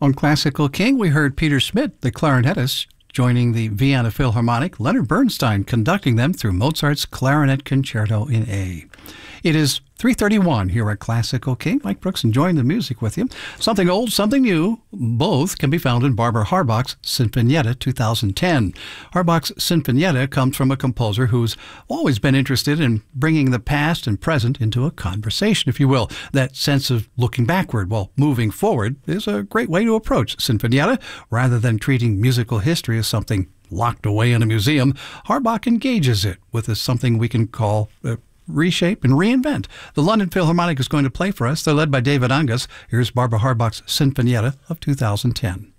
On Classical King, we heard Peter Schmidt, the clarinetist, joining the Vienna Philharmonic, Leonard Bernstein conducting them through Mozart's Clarinet Concerto in A. It is 3:31 here at Classical King. Mike Brooks enjoying the music with you. Something old, something new. Both can be found in Barbara Harbach's Sinfonietta 2010. Harbach's Sinfonietta comes from a composer who's always been interested in bringing the past and present into a conversation, if you will. That sense of looking backward while moving forward is a great way to approach Sinfonietta. Rather than treating musical history as something locked away in a museum, Harbach engages it with something we can call reshape and reinvent. The London Philharmonic is going to play for us. They're led by David Angus. Here's Barbara Harbach's Sinfonietta of 2010.